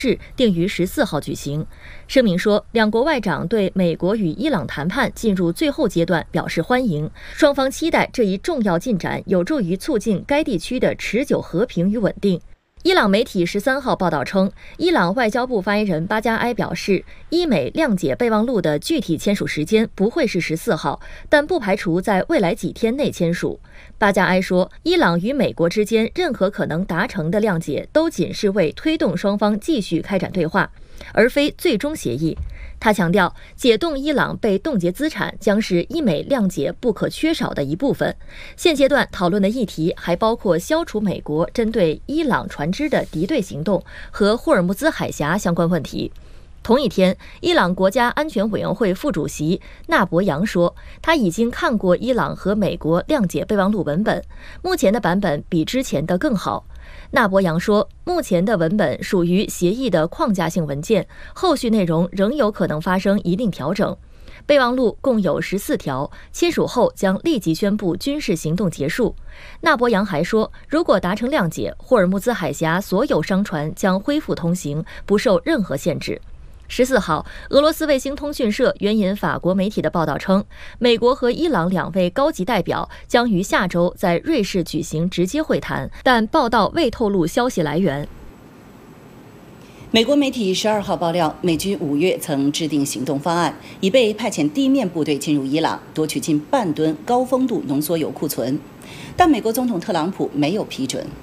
定于14号举行。声明说，两国外长对美国与伊朗谈判进入最后阶段表示欢迎，双方期待这一重要进展有助于促进该地区的持久和平与稳定。伊朗媒体13号报道称，伊朗外交部发言人巴加埃表示，伊美谅解备忘录的具体签署时间不会是14号，但不排除在未来几天内签署。巴加埃说，伊朗与美国之间任何可能达成的谅解都仅是为推动双方继续开展对话，而非最终协议。他强调，解冻伊朗被冻结资产将是伊美谅解不可缺少的一部分。现阶段讨论的议题还包括消除美国针对伊朗船只的敌对行动和霍尔木兹海峡相关问题。同一天，伊朗国家安全委员会副主席纳博扬说，他已经看过伊朗和美国谅解备忘录文本，目前的版本比之前的更好。纳博扬说，目前的文本属于协议的框架性文件，后续内容仍有可能发生一定调整。备忘录共有14条，签署后将立即宣布军事行动结束。纳博扬还说，如果达成谅解，霍尔木兹海峡所有商船将恢复通行，不受任何限制。14号，俄罗斯卫星通讯社援引法国媒体的报道称，美国和伊朗两位高级代表将于下周在瑞士举行直接会谈，但报道未透露消息来源。 美国媒体12号爆料，美军5月曾制定行动方案，以备派遣地面部队进入伊朗，夺取近半吨高丰度浓缩铀库存，但美国总统特朗普没有批准。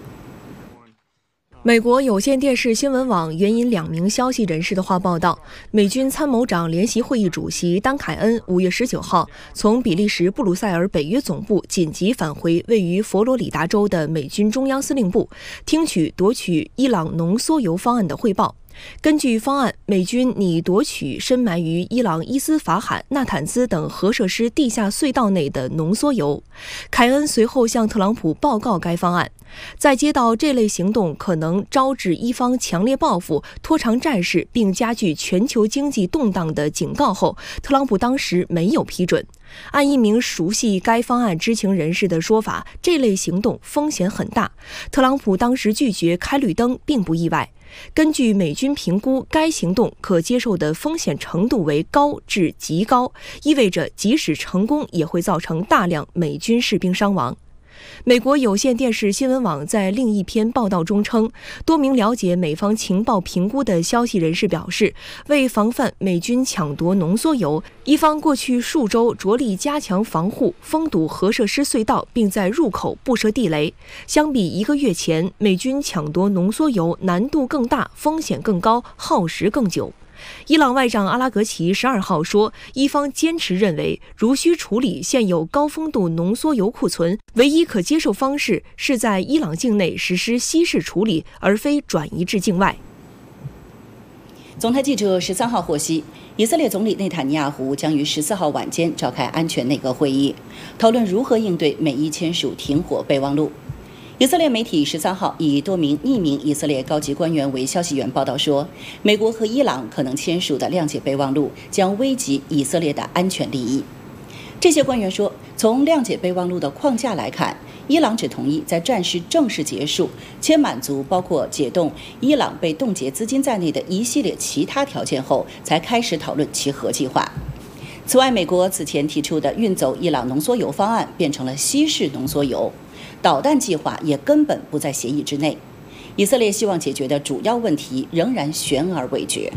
美国有线电视新闻网援引2名消息人士的话报道，美军参谋长联席会议主席丹凯恩5月19号从比利时布鲁塞尔北约总部紧急返回位于佛罗里达州的美军中央司令部，听取夺取伊朗浓缩铀方案的汇报。根据方案，美军拟夺取深埋于伊朗伊斯法罕、纳坦兹等核设施地下隧道内的浓缩铀。凯恩随后向特朗普报告该方案。在接到这类行动可能招致伊方强烈报复、拖长战事并加剧全球经济动荡的警告后，特朗普当时没有批准。按一名熟悉该方案知情人士的说法，这类行动风险很大。特朗普当时拒绝开绿灯并不意外。根据美军评估，该行动可接受的风险程度为高至极高，意味着即使成功也会造成大量美军士兵伤亡。美国有线电视新闻网在另一篇报道中称，多名了解美方情报评估的消息人士表示，为防范美军抢夺浓缩铀，伊方过去数周着力加强防护，封堵核设施隧道，并在入口布设地雷。相比1个月前，美军抢夺浓缩铀难度更大，风险更高，耗时更久。伊朗外长阿拉格齐12号说，伊方坚持认为，如需处理现有高丰度浓缩铀库存，唯一可接受方式是在伊朗境内实施稀释处理，而非转移至境外。 总台记者13号获悉，以色列总理内塔尼亚胡将于14号晚间召开安全内阁会议，讨论如何应对美伊签署停火备忘录。以色列媒体13号以多名匿名以色列高级官员为消息源报道说，美国和伊朗可能签署的谅解备忘录将危及以色列的安全利益。这些官员说，从谅解备忘录的框架来看，伊朗只同意在战事正式结束且满足包括解冻伊朗被冻结资金在内的一系列其他条件后，才开始讨论其核计划。此外，美国此前提出的运走伊朗浓缩铀方案变成了稀释浓缩铀，导弹计划也根本不在协议之内。以色列希望解决的主要问题仍然悬而未决。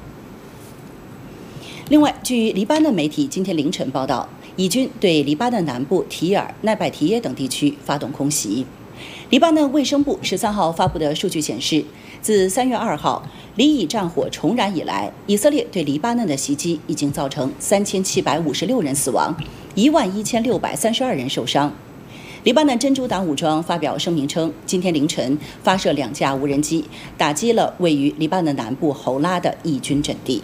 另外，据黎巴嫩媒体今天凌晨报道，以军对黎巴嫩南部提尔、奈拜提耶等地区发动空袭。黎巴嫩卫生部13号发布的数据显示，自3月2号黎以战火重燃以来，以色列对黎巴嫩的袭击已经造成3756人死亡，11632人受伤。黎巴嫩真主党武装发表声明称，今天凌晨发射2架无人机，打击了位于黎巴嫩南部侯拉的以军阵地。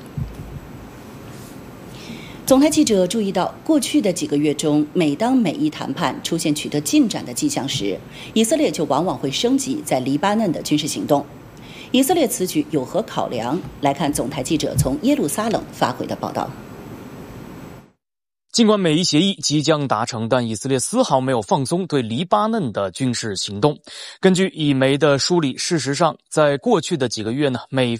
总台记者注意到，过去的几个月中，每当美伊谈判出现取得进展的迹象时，以色列就往往会升级在黎巴嫩的军事行动。以色列此举有何考量？来看总台记者从耶路撒冷发回的报道。 尽管美伊协议即将达成，但以色列丝毫没有放松对黎巴嫩的军事行动。根据以媒的梳理，事实上，在过去的几个月呢，美